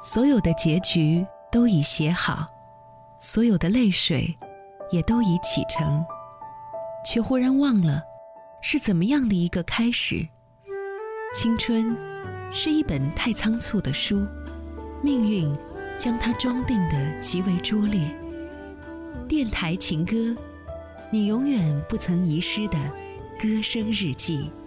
所有的结局都已写好，所有的泪水也都已启程，却忽然忘了是怎么样的一个开始。青春是一本太仓促的书，命运将它装订得极为拙劣。电台情歌，你永远不曾遗失的歌声日记。